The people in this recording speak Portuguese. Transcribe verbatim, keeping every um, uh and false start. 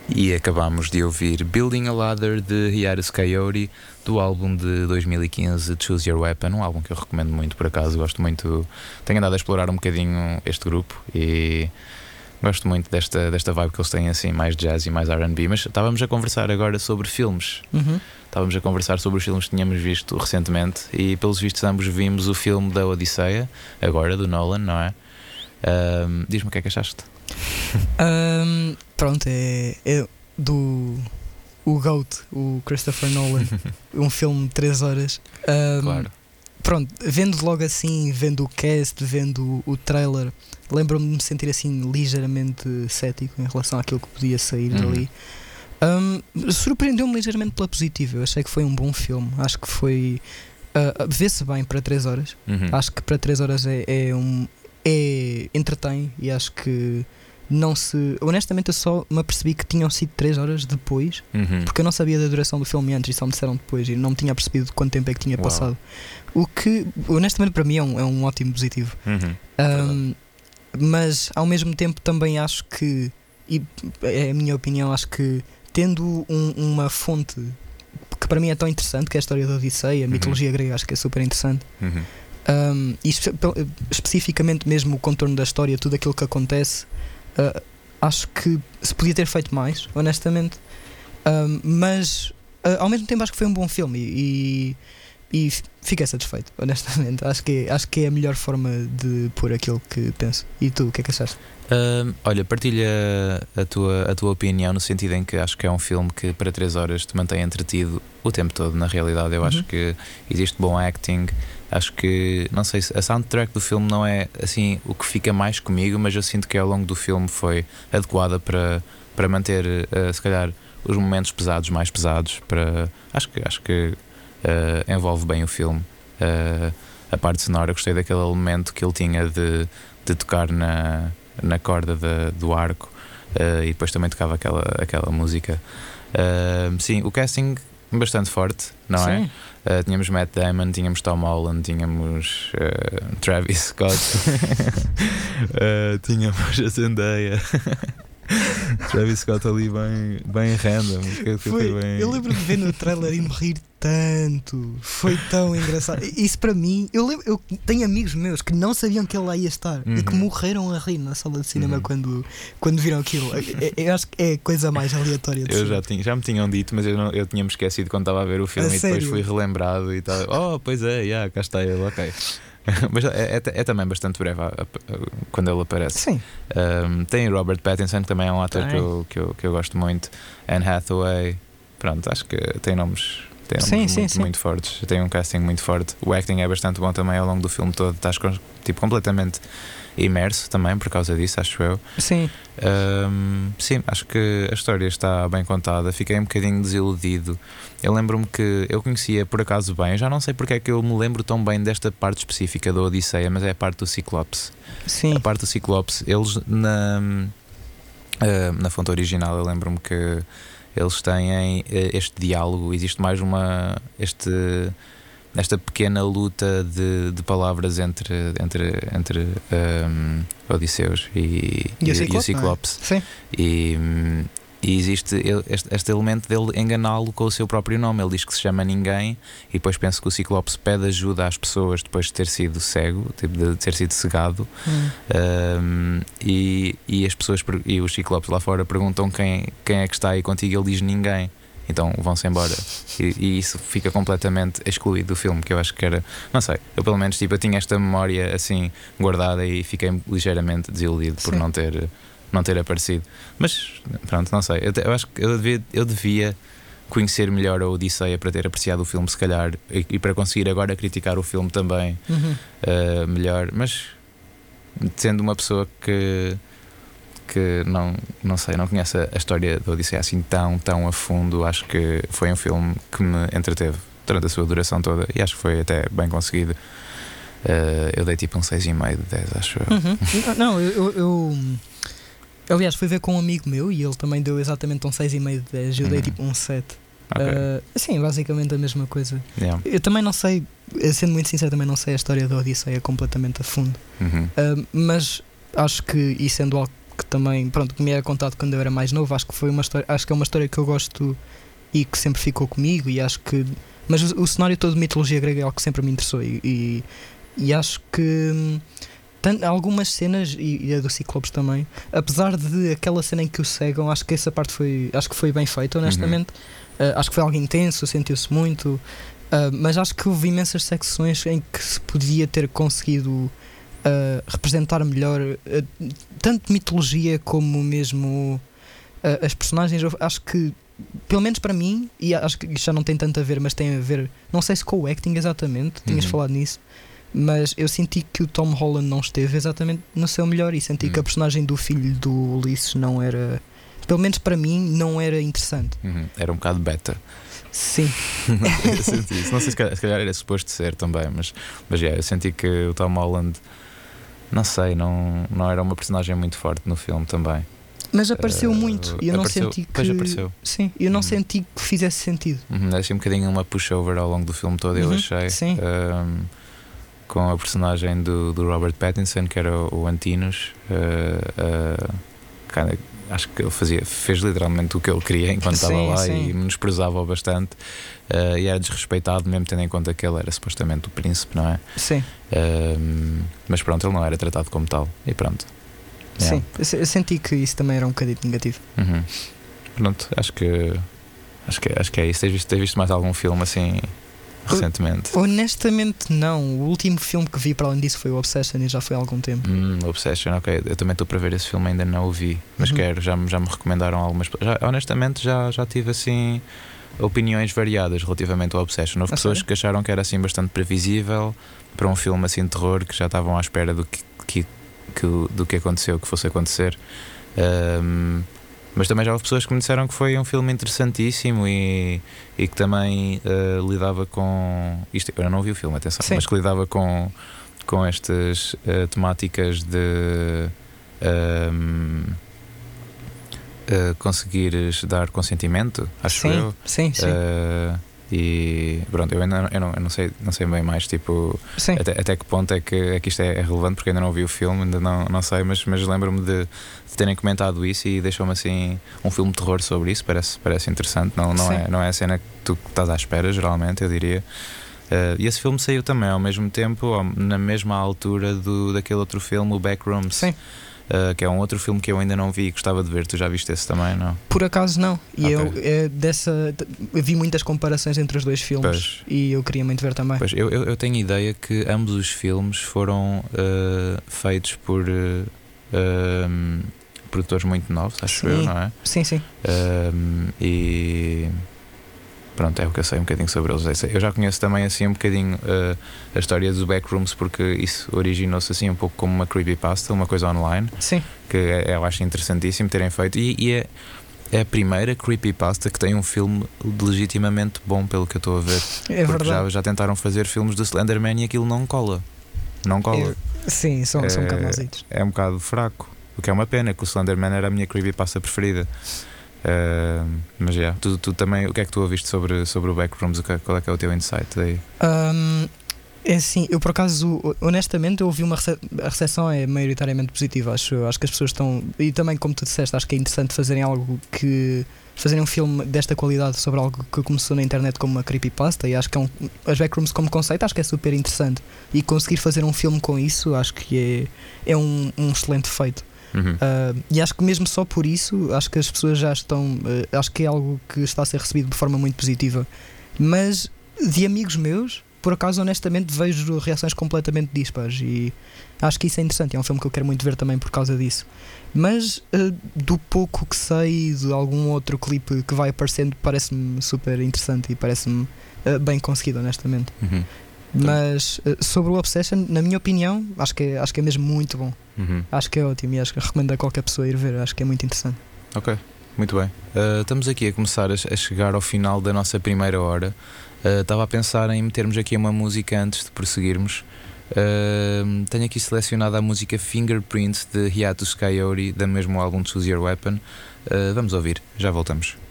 E acabámos de ouvir Building a Ladder de Hiatus Coyote, do álbum de dois mil e quinze Choose Your Weapon, um álbum que eu recomendo muito, por acaso. Gosto muito, tenho andado a explorar um bocadinho este grupo e gosto muito desta, desta vibe que eles têm, assim, mais jazz e mais R and B. Mas estávamos a conversar agora sobre filmes. Uhum. Estávamos a conversar sobre os filmes que tínhamos visto recentemente e, pelos vistos, ambos vimos o filme da Odisseia, agora, do Nolan, não é? Um, diz-me o que é que achaste. Um, pronto, é, é do o GOAT, o Christopher Nolan. Um filme de três horas. Um, Claro. Pronto, vendo logo assim, vendo o cast, vendo o, o trailer, lembro-me de me sentir assim ligeiramente cético em relação àquilo que podia sair Uhum. dali. Um, surpreendeu-me ligeiramente pela positiva. Eu achei que foi um bom filme. Acho que foi uh, vê-se bem para três horas. Uhum. Acho que para três horas é, é um é entretém, e acho que não se. Honestamente, eu só me apercebi que tinham sido três horas depois, Uhum. porque eu não sabia da duração do filme antes e só me disseram depois, e não me tinha percebido quanto tempo é que tinha Uau. passado. O que, honestamente, para mim é um, é um ótimo positivo. Uhum. Um, mas ao mesmo tempo também acho que, e é a minha opinião, acho que tendo um, uma fonte que para mim é tão interessante, que é a história da Odisseia, a Uhum. mitologia grega, acho que é super interessante. Uhum. Um, e espe- pe- especificamente mesmo o contorno da história, tudo aquilo que acontece, uh, acho que se podia ter feito mais, honestamente. Um, mas uh, ao mesmo tempo acho que foi um bom filme e, e, e fiquei satisfeito, honestamente. Acho que, é, acho que é a melhor forma de pôr aquilo que penso. E tu, o que é que achaste? Um, olha, partilha a tua, a tua opinião, no sentido em que acho que é um filme que para três horas te mantém entretido o tempo todo. Na realidade, eu Uhum. acho que existe bom acting. Acho que, não sei se a soundtrack do filme não é assim o que fica mais comigo, mas eu sinto que ao longo do filme foi adequada para, para manter, uh, se calhar, os momentos pesados mais pesados. Para, acho que, acho que uh, envolve bem o filme. Uh, a parte sonora, gostei daquele elemento que ele tinha de, de tocar na, na corda de, do arco, uh, e depois também tocava aquela, aquela música. Uh, sim, o casting bastante forte, não Sim. é? Uh, tínhamos Matt Damon, tínhamos Tom Holland, tínhamos uh, Travis Scott, uh, tínhamos a Zendaya. Travis Scott ali bem, bem random. Que Foi, foi bem... Eu lembro de ver no trailer e me rir tanto. Foi tão engraçado. Isso para mim, eu, lembro, eu tenho amigos meus que não sabiam que ele lá ia estar, Uhum. e que morreram a rir na sala de cinema Uhum. quando, quando viram aquilo. Eu, eu acho que é a coisa mais aleatória de Eu sempre. já, tinha, já me tinham dito, mas eu, não, eu tinha-me esquecido quando estava a ver o filme, A e depois sério? fui relembrado e tal. Oh, pois é, yeah, cá está ele, ok. Mas é, é, é também bastante breve a, a, a, quando ele aparece. Sim. Um, tem Robert Pattinson, que também é um ator Tem. que eu, que, eu, que eu gosto muito. Anne Hathaway, pronto, acho que tem nomes, tem nomes Sim, muito, sim, sim. muito fortes. Tem um casting muito forte. O acting é bastante bom também ao longo do filme todo. Estás com- tipo, completamente imerso também por causa disso, acho eu. Sim. Um, sim, acho que a história está bem contada. Fiquei um bocadinho desiludido. Eu lembro-me que eu conhecia por acaso bem, eu já não sei porque é que eu me lembro tão bem desta parte específica da Odisseia, mas é a parte do Ciclopes. Sim. A parte do Ciclopes, eles na, uh, na fonte original, eu lembro-me que eles têm uh, este diálogo, existe mais uma este, esta pequena luta de, de palavras entre, entre, entre um, Odisseus e, E o e Ciclope, o Ciclopes. Sim. E, e existe ele- este, este elemento dele enganá-lo com o seu próprio nome. Ele diz que se chama Ninguém, e depois penso que o Ciclopes pede ajuda às pessoas depois de ter sido cego, tipo de ter sido cegado. Hum. Um, e, e as pessoas per- e os Ciclopes lá fora perguntam quem, quem é que está aí contigo, e ele diz ninguém. Então vão-se embora. E, e isso fica completamente excluído do filme, que eu acho que era, não sei, eu pelo menos tipo, eu tinha esta memória assim guardada e fiquei ligeiramente desiludido por Sim. não ter, não ter aparecido. Mas pronto, não sei, eu, te- eu acho que eu devia, eu devia conhecer melhor a Odisseia para ter apreciado o filme, se calhar, e, e para conseguir agora criticar o filme também Uhum. uh, melhor. Mas sendo uma pessoa que que não, não sei, não conhece a história da Odisseia assim tão, tão a fundo, acho que foi um filme que me entreteve durante a sua duração toda, e acho que foi até bem conseguido. Uh, eu dei tipo um seis vírgula cinco de dez, acho eu. Uhum. Não, eu, eu, eu aliás fui ver com um amigo meu e ele também deu exatamente um seis vírgula cinco de dez. Eu dei Uhum. tipo um sete. Ok. Uh, sim, basicamente a mesma coisa. Yeah. Eu também não sei, sendo muito sincero, também não sei a história da Odisseia completamente a fundo. Uhum. Uh, mas acho que, e sendo algo que também, pronto, que me era contado quando eu era mais novo. Acho que foi uma história, acho que é uma história que eu gosto e que sempre ficou comigo, e acho que, mas o, o cenário todo de mitologia grega é algo que sempre me interessou, e, e, e acho que tanto, algumas cenas, e, e a do Ciclopes também, apesar de aquela cena em que o cegam, acho que essa parte foi, acho que foi bem feita, honestamente. Uhum. Uh, acho que foi algo intenso, sentiu-se muito, uh, mas acho que houve imensas secções em que se podia ter conseguido uh, representar melhor uh, tanto mitologia como mesmo uh, as personagens. Eu acho que, pelo menos para mim, e acho que isto já não tem tanto a ver, mas tem a ver, não sei se com o acting exatamente, tinhas uhum. falado nisso, mas eu senti que o Tom Holland não esteve exatamente no seu melhor, e senti uhum. que a personagem do filho do Ulisses não era, pelo menos para mim, não era interessante. Uhum. Era um bocado beta. Sim. Eu senti isso. Não sei se calhar, se calhar era suposto ser também, mas, mas yeah, eu senti que o Tom Holland, não sei, não, não era uma personagem muito forte no filme também. Mas apareceu uh, muito e eu apareceu, não senti que. Pois apareceu. Sim, eu não uhum. senti que fizesse sentido. Uhum. É assim um bocadinho uma pushover ao longo do filme todo, eu uhum. achei. Sim. Um, com a personagem do, do Robert Pattinson, que era o, o Antinous. Uh, uh, kind of, acho que ele fazia, fez literalmente o que ele queria enquanto sim, estava lá sim. e menosprezava-o bastante. Uh, e era desrespeitado, mesmo tendo em conta que ele era supostamente o príncipe, não é? Sim. Uh, mas pronto, ele não era tratado como tal. E pronto. Sim, yeah. Eu senti que isso também era um bocadinho negativo. Uhum. Pronto, acho que acho que, acho que é isso. Tens visto, tens visto mais algum filme assim recentemente? Honestamente não. O último filme que vi para além disso foi o Obsession, e já foi há algum tempo. Hum, Obsession, ok. Eu também estou para ver esse filme, ainda não o vi, mas uhum. quero, já, já me recomendaram algumas. Já, honestamente já, já tive assim opiniões variadas relativamente ao Obsession. Houve ah, pessoas sério? que acharam que era assim bastante previsível para um filme assim de terror, que já estavam à espera do que, que Que, do que aconteceu, que fosse acontecer. Um, mas também já houve pessoas que me disseram que foi um filme interessantíssimo e, e que também uh, lidava com isto. Eu não vi o filme, atenção, Sim. mas que lidava com, com estas uh, temáticas de um, uh, conseguires dar consentimento, acho sim, eu. Sim, sim. Uh, E pronto, eu ainda eu não, eu não, sei, não sei bem mais tipo até, até que ponto é que, é que isto é, é relevante, porque ainda não vi o filme, ainda não, não sei, mas, mas lembro-me de, de terem comentado isso e deixou-me assim um filme de terror sobre isso, parece, parece interessante, não, não, é, não é a cena que tu estás à espera, geralmente, eu diria. Uh, e esse filme saiu também ao mesmo tempo, na mesma altura do, daquele outro filme, o Backrooms. Sim. Uh, que é um outro filme que eu ainda não vi e gostava de ver. Tu já viste esse também, não? Por acaso não. E okay. eu, é dessa, eu vi muitas comparações entre os dois filmes, pois. E eu queria muito ver também. Pois, eu, eu, eu tenho ideia que ambos os filmes foram uh, feitos por uh, um, produtores muito novos, acho sim. eu, não é? Sim, sim. Um, e pronto, é o que eu sei um bocadinho sobre eles. Eu já conheço também assim um bocadinho uh, a história dos Backrooms, porque isso originou-se assim um pouco como uma creepypasta, uma coisa online. Sim. Que eu acho interessantíssimo terem feito. E, e é, é a primeira creepypasta que tem um filme legitimamente bom, pelo que eu estou a ver. É porque verdade. Já, já tentaram fazer filmes do Slenderman e aquilo não cola. Não cola. É, sim, são, é, são um bocado mauzitos. É um bocado fraco. O que é uma pena, que o Slenderman era a minha creepypasta preferida. Uh, mas já, yeah, tu, tu também, o que é que tu ouviste sobre, sobre o Backrooms? Qual é que é o teu insight daí? Um, é assim, eu por acaso, honestamente, eu ouvi uma rece- a recepção é maioritariamente positiva. Acho, acho que as pessoas estão, e também como tu disseste, acho que é interessante fazerem algo que, fazerem um filme desta qualidade sobre algo que começou na internet como uma creepypasta, e acho que é um, as Backrooms como conceito acho que é super interessante, e conseguir fazer um filme com isso acho que é, é um, um excelente feito. Uhum. Uh, e acho que mesmo só por isso acho que as pessoas já estão uh, acho que é algo que está a ser recebido de forma muito positiva, mas de amigos meus, por acaso, honestamente vejo reações completamente dispares, e acho que isso é interessante. É um filme que eu quero muito ver também por causa disso. Mas uh, do pouco que sei de algum outro clipe que vai aparecendo, parece-me super interessante e parece-me uh, bem conseguido, honestamente. Uhum. Mas uh, sobre o Obsession, na minha opinião, acho que é, acho que é mesmo muito bom. Uhum. Acho que é ótimo e acho que recomendo a qualquer pessoa ir ver. Acho que é muito interessante. Ok, muito bem. Uh, estamos aqui a começar a, a chegar ao final da nossa primeira hora. Uh, estava a pensar em metermos aqui uma música antes de prosseguirmos. Uh, tenho aqui selecionada a música Fingerprints de Hiatus Coyote, do mesmo álbum Choose Your Weapon. Uh, vamos ouvir, já voltamos.